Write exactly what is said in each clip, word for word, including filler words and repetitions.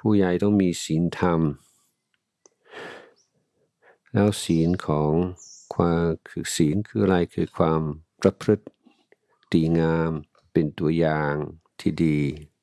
ผู้ใหญ่ต้องมีศีลธรรมแล้วศีลของความคือศีลคืออะไรคือความประพฤติดีงามเป็นตัวอย่างที่ดี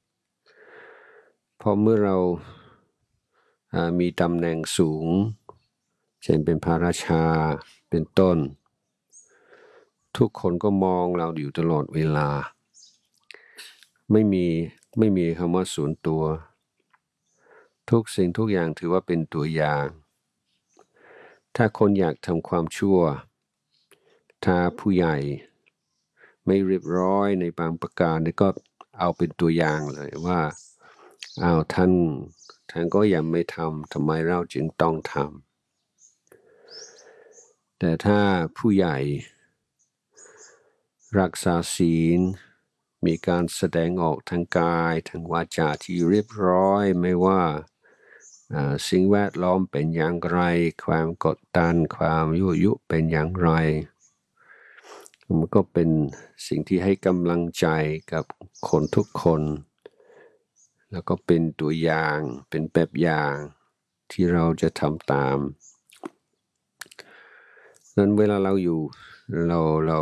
พอเมื่อเรามีตำแหน่งสูงเช่นเป็นพระราชาเป็นต้นทุกคนก็มองเราอยู่ตลอดเวลาไม่มีไม่มีคำว่าส่วนตัวทุกสิ่งทุกอย่างถือว่าเป็นตัวอย่างถ้าคนอยากทำความชั่วถ้าผู้ใหญ่ไม่เรียบร้อยในบางประการนี่ก็เอาเป็นตัวอย่างเลยว่าอ้าวท่านท่านก็ยังไม่ทำทำไมเราจึงต้องทำแต่ถ้าผู้ใหญ่รักษาศีลมีการแสดงออกทางกายทางวาจาที่เรียบร้อยไม่ว่าสิ่งแวดล้อมเป็นอย่างไรความกดดันความยั่วยุเป็นอย่างไรมันก็เป็นสิ่งที่ให้กำลังใจกับคนทุกคนแล้วก็เป็นตัวอย่างเป็นแบบอย่างที่เราจะทำตามนั้นเวลาเราอยู่เราเรา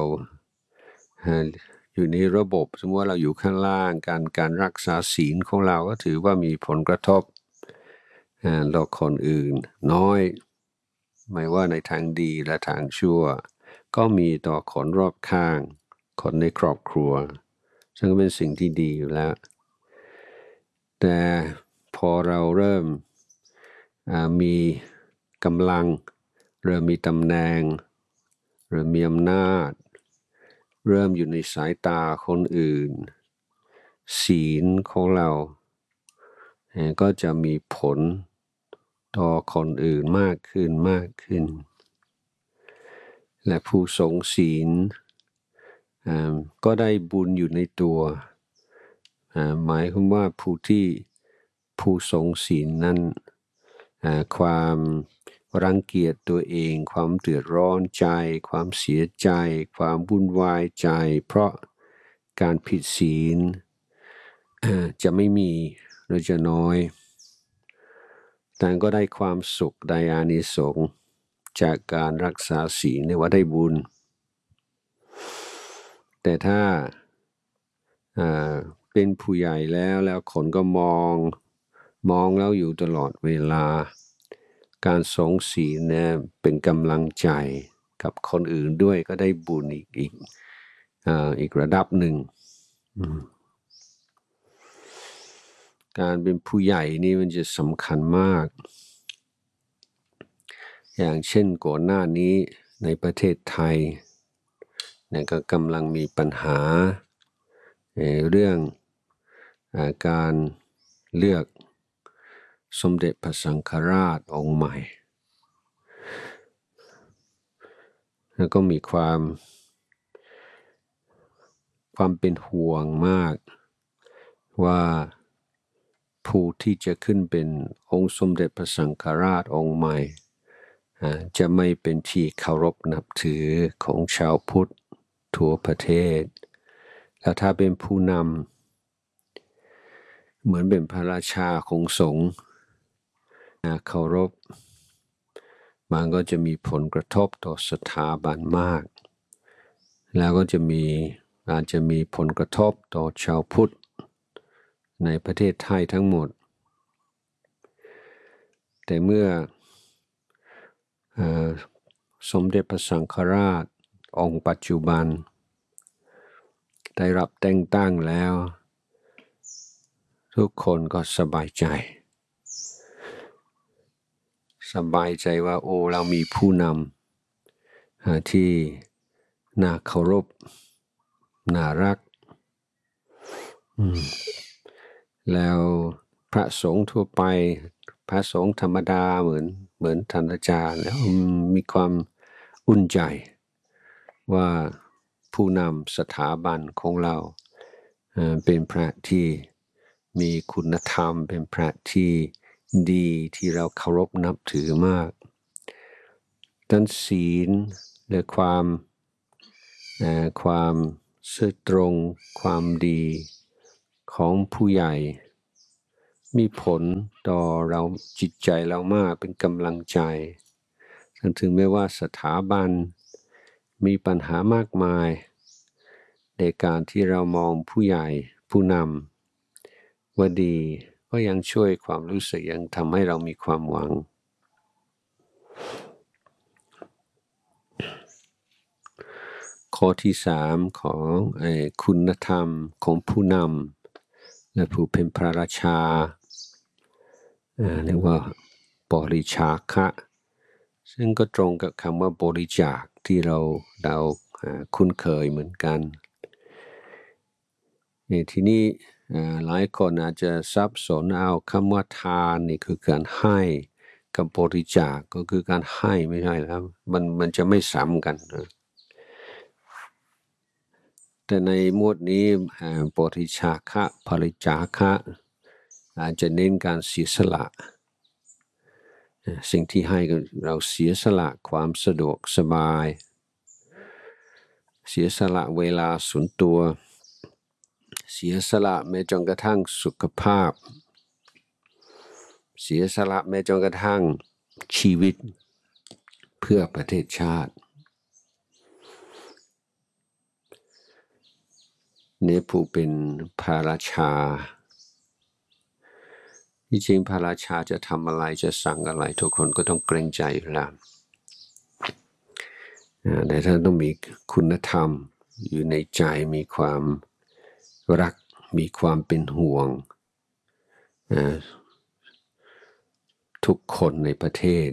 อยู่ในระบบสมมติว่าเราอยู่ข้างล่างการการรักษาศีลของเราก็ถือว่ามีผลกระทบต่อคนอื่นน้อยไม่ว่าในทางดีและทางชั่วก็มีต่อคนรอบข้างคนในครอบครัวซึ่งเป็นสิ่งที่ดีอยู่แล้วแต่พอเราเริ่มมีกำลังเริ่มมีตำแหน่งเริ่มมีอำนาจเริ่มอยู่ในสายตาคนอื่นศีลของเราก็จะมีผลต่อคนอื่นมากขึ้นมากขึ้นและผู้ทรงศีลก็ได้บุญอยู่ในตัวหมายความว่าผู้ที่ผู้ทรงศีลนั้นความรังเกียจตัวเองความเดือดร้อนใจความเสียใจความวุ่นวายใจเพราะการผิดศีลจะไม่มีหรือจะน้อยแต่ก็ได้ความสุขได้อานิสงส์จากการรักษาศีลเรียกว่าได้บุญแต่ถ้าเป็นผู้ใหญ่แล้วแล้วคนก็มองมองแล้วอยู่ตลอดเวลาการทรงศีลเนี่ยเป็นกำลังใจกับคนอื่นด้วยก็ได้บุญอีกอีกอีกระดับหนึ่งการเป็นผู้ใหญ่นี่มันจะสำคัญมากอย่างเช่นก่อนหน้านี้ในประเทศไทยเนี่ยก็กำลังมีปัญหาเรื่องการเลือกสมเด็จพระสังฆราชองค์ใหม่แล้วก็มีความความเป็นห่วงมากว่าผู้ที่จะขึ้นเป็นองค์สมเด็จพระสังฆราชองค์ใหม่จะไม่เป็นที่เคารพนับถือของชาวพุทธทั่วประเทศแล้วถ้าเป็นผู้นำเหมือนเป็นพระราชาของสงฆ์เคารพมันก็จะมีผลกระทบต่อสถาบันมากแล้วก็จะมีอาจจะมีผลกระทบต่อชาวพุทธในประเทศไทยทั้งหมดแต่เมื่อสมเด็จพระสังฆราชองค์ปัจจุบันได้รับแต่งตั้งแล้วทุกคนก็สบายใจสบายใจว่าโอ้เรามีผู้นำที่น่าเคารพน่ารักแล้วพระสงฆ์ทั่วไปพระสงฆ์ธรรมดาเหมือนเหมือนท่านอาจารย์แล้วมีความอุ่นใจว่าผู้นำสถาบันของเราเป็นพระที่มีคุณธรรมเป็นพระที่ดีที่เราเคารพนับถือมากดังนั้นศีลและความความซื่อตรงความดีของผู้ใหญ่มีผลต่อเราจิตใจเรามากเป็นกำลังใจถึงแม้ว่าสถาบันมีปัญหามากมายในการที่เรามองผู้ใหญ่ผู้นำว่าดีก็ยังช่วยความรู้สึกยังทำให้เรามีความหวังข้อที่สามของคุณธรรมของผู้นำและผู้เป็นพระราชาเรียกว่าบริจาคะ ซึ่งก็ตรงกับคำว่าบริจาคที่เราเราคุ้นเคยเหมือนกันทีนี้หลายคนอาจจะสับสนเอาคำว่าทานนี่คือการให้กับบริจาคก็คือการให้ไม่ใช่แล้วมันมันจะไม่ซ้ำกันนะแต่ในหมวดนี้บริจาคะบริจาคะอาจจะเน้นการเสียสละสิ่งที่ให้เราเสียสละความสะดวกสบายเสียสละเวลาส่วนตัวเสียสละแม้จนกระทั่งสุขภาพเสียสละแม้จนกระทั่งชีวิตเพื่อประเทศชาติเนี่ยผู้เป็นพระราชาที่จริงพระราชาจะทำอะไรจะสั่งอะไรทุกคนก็ต้องเกรงใจอยู่แล้วแต่ท่านต้องมีคุณธรรมอยู่ในใจมีความรักมีความเป็นห่วงทุกคนในประเทศ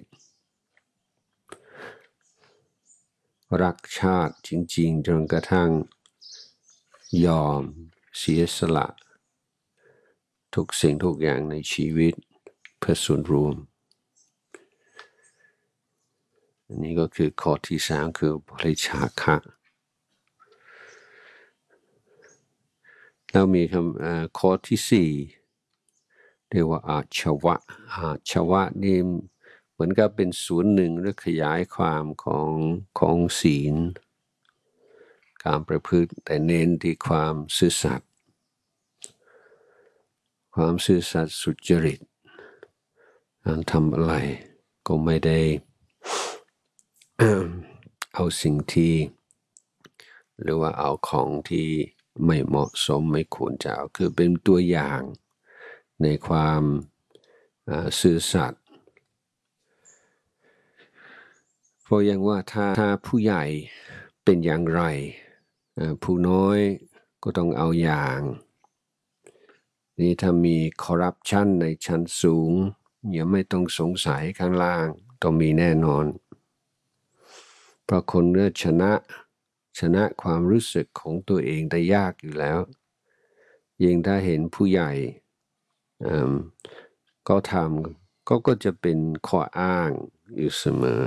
รักชาติจริงๆจนกระทั่งยอมเสียสละทุกสิ่งทุกอย่างในชีวิตเพื่อส่วนรวมอันนี้ก็คือข้อที่สามคือบริจาคะแล้วมีคำข้อที่สี่เรียกว่าอาชวะอาชวะนี่เหมือนกับเป็นส่วนหนึ่งหรือขยายความของของศีลการประพฤติแต่เน้นที่ความซื่อสัตย์ความซื่อสัตย์สุจริตการทำอะไรก็ไม่ได้เอาสิ่งที่หรือว่าเอาของที่ไม่เหมาะสมไม่ควรจะเอาคือเป็นตัวอย่างในความซื่อสัตย์เพราะอย่างว่าถ้าถ้าผู้ใหญ่เป็นอย่างไรผู้น้อยก็ต้องเอาอย่างนี่ถ้ามีคอร์รัปชันในชั้นสูงอย่าไม่ต้องสงสัยข้างล่างต้องมีแน่นอนเพราะคนเมื่อชนะชนะความรู้สึกของตัวเองได้ยากอยู่แล้วยิ่งถ้าเห็นผู้ใหญ่ก็ทำก็ก็จะเป็นข้ออ้างอยู่เสมอ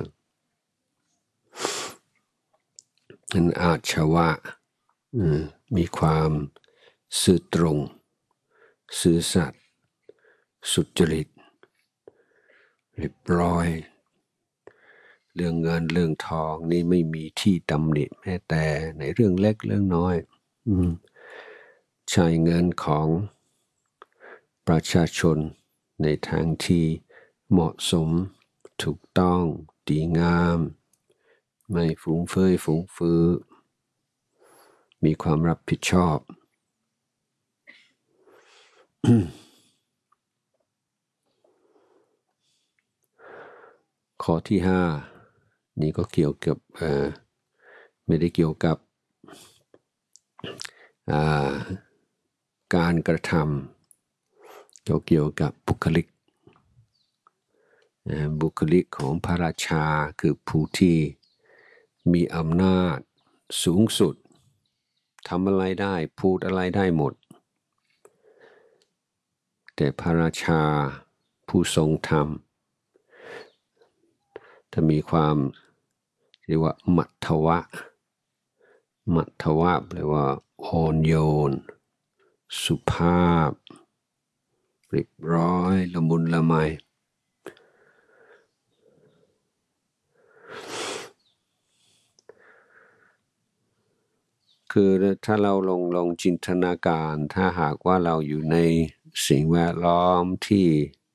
อันอาชวะมีความซื่อตรงซื่อสัตย์สุจริตเรียบร้อยเรื่องเงินเรื่องทองนี่ไม่มีที่ตำหนิแม้แต่ในเรื่องเล็กเรื่องน้อยใช้เงินของประชาชนในทางที่เหมาะสมถูกต้องดีงามไม่ฟุ้งเฟ้อฟุ้งฟื้อมีความรับผิดชอบ ข้อที่ห้านี่ก็เกี่ยวกับไม่ได้เกี่ยวกับการกระทำก็เกี่ยวกับบุคลิกบุคลิกของพระราชาคือผู้ที่มีอำนาจสูงสุดทำอะไรได้พูดอะไรได้หมดแต่พระราชาผู้ทรงธรรมจะมีความเรียกว่ามัทธวะมัทธวะแปลว่าอ่อนโยนสุภาพเรียบร้อยละมุนละไมคือถ้าเราลองลองจินตนาการถ้าหากว่าเราอยู่ในสิ่งแวดล้อมที่